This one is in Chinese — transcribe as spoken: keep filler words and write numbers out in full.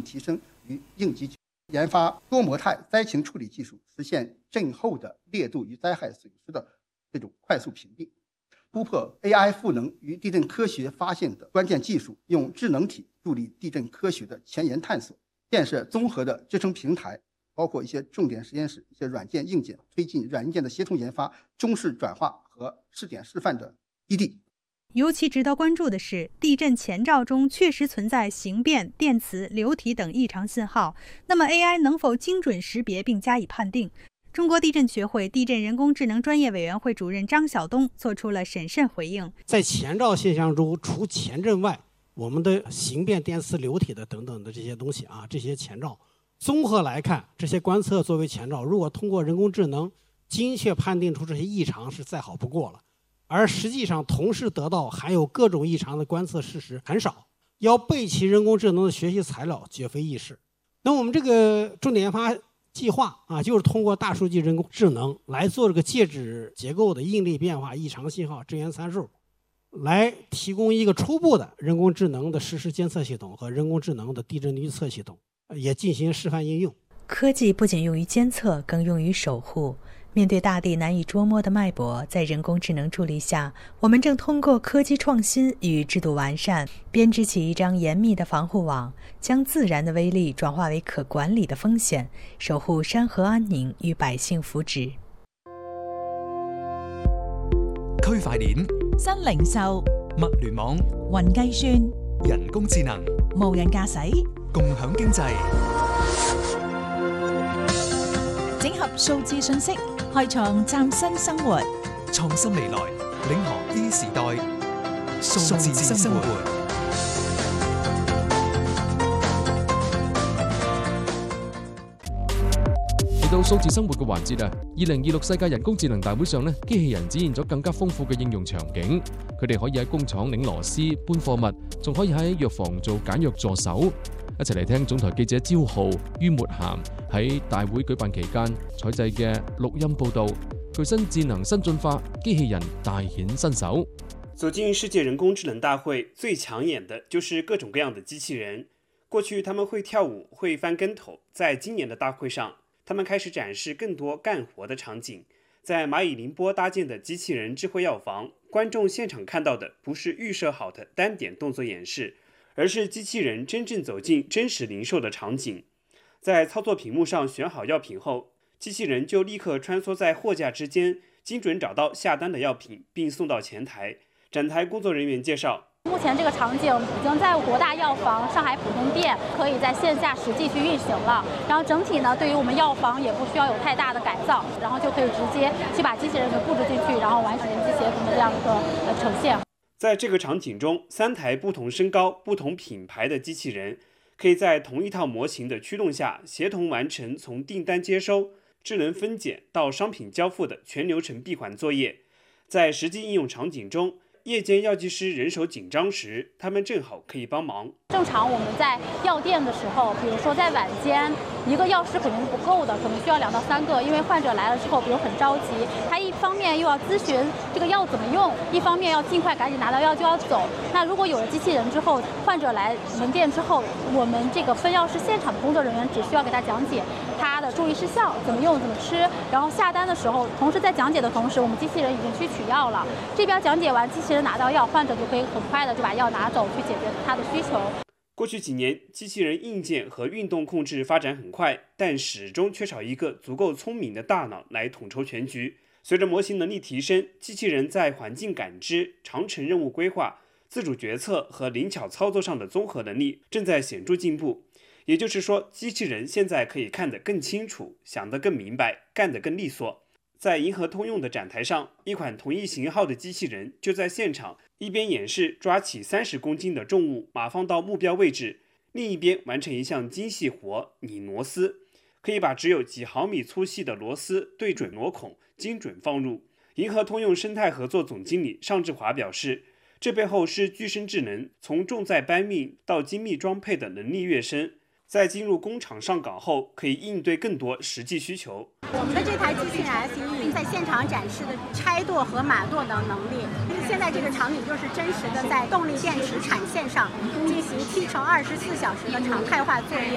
提升与应急研发多模态灾情处理技术，实现震后的烈度与灾害损失的这种快速评定，突破 A I 赋能与地震科学发现的关键技术，用智能体助力地震科学的前沿探索，建设综合的支撑平台，包括一些重点实验室、一些软件硬件，推进软硬件的协同研发、中试转化和试点示范的基地。 尤其值得关注的是，地震前兆中确实存在形变、电磁、流体等异常信号，那么 A I 能否精准识别并加以判定？中国地震学会地震人工智能专业委员会主任张晓东做出了审慎回应。 在前兆现象中，除前震外，我们的形变、电磁、流体的等等的这些东西啊，这些前兆，综合来看，这些观测作为前兆，如果通过人工智能精确判定出这些异常，是再好不过了。而实际上，同时得到含有各种异常的观测事实很少，要备齐人工智能的学习材料绝非易事。那我们这个重点研发计划啊，就是通过大数据人工智能来做这个介质结构的应力变化、异常信号、震源参数，来提供一个初步的人工智能的实时监测系统和人工智能的地震预测系统，也进行示范应用。 科技不仅用于监测，更用于守护。面对大地难以捉摸的脉搏，在人工智能助力下，我们正通过科技创新与制度完善，编织起一张严密的防護網，將自然的威力轉化為可管理的風險，守護山河安寧與百姓福祉。 區塊鏈、 新零售、 物聯網、 雲計算、 人工智能、 無人駕駛、 共享經濟， 整合數字信息，開創嶄新生活， 創新未來，領航 E 時代，數字生活。 嚟到數字生活嘅環節啊！二零二六世界人工智能大會上呢，機器人展現咗更加豐富嘅應用場景。佢哋可以喺工廠擰螺絲、搬貨物，仲可以喺藥房做簡約助手。一齊嚟聽總台記者招浩、于抹涵喺大會舉辦期間採製嘅錄音報導，具新智能新進化，機器人大顯身手。 走進世界人工智能大會，最搶眼的就是各種各樣的機器人。過去他們會跳舞、會翻跟頭，在今年的大會上，他們開始展示更多幹活的場景。在螞蟻寧波搭建的機器人智慧藥房，觀眾現場看到的不是預設好的單點動作演示，而是機器人真正走進真實零售的場景。在操作屏幕上選好藥品後，機器人就立刻穿梭在貨架之間，精準找到下單的藥品，並送到前台。展台工作人員介紹， 目前這個場景已經在國大藥房、上海普通店可以在線下實際去運行了。然後整體呢，對於我們藥房也不需要有太大的改造，然後就可以直接去把機器人給佈置進去，然後完成人機協同的這樣一個呃呈現。 在這個場景中，三台不同身高、不同品牌的機器人，可以在同一套模型的驅動下，協同完成從訂單接收、智能分揀到商品交付的全流程閉環作業。在實際應用場景中，夜間藥劑師人手緊張時，他們正好可以幫忙。 正常我們在藥店的時候，比如說在晚間，一個藥師肯定是不夠的，可能需要兩到三個，因為患者來了之後，比如很着急，他一方面又要諮詢這個藥怎麼用，一方面要盡快趕緊拿到藥就要走。那如果有了機器人之後，患者來門店之後，我們這個分藥師現場的工作人員只需要給他講解他的注意事項，怎麼用怎麼吃，然後下單的時候，同時在講解的同時，我們機器人已經去取藥了。這邊講解完，機器人拿到藥，患者就可以很快的就把藥拿走，去解決他的需求。 過去幾年，機器人硬件和運動控制發展很快，但始終缺少一個足夠聰明的大腦來統籌全局。隨着模型能力提升，機器人在環境感知、長程任務規劃、自主決策和靈巧操作上的綜合能力正在顯著進步。也就是說，機器人現在可以看得更清楚，想得更明白，幹得更利索。在銀河通用的展台上，一款同一型號的機器人就在現場一邊演示抓起三十公斤的重物碼放到目標位置，另一邊完成一項精細活擰螺絲，可以把只有幾毫米粗細的螺絲對準螺孔，精準放入。銀河通用生態合作總經理尚志華表示，這背後是具身智能從重在搬運到精密裝配的能力躍升，在進入工廠上崗後，可以應對更多實際需求。 我們的這台機器人 S E 在現場展示的拆舵和碼舵的能力，現在這個場景就是真實的在動力電池產線上進行七乘二十四小時的常態化作業。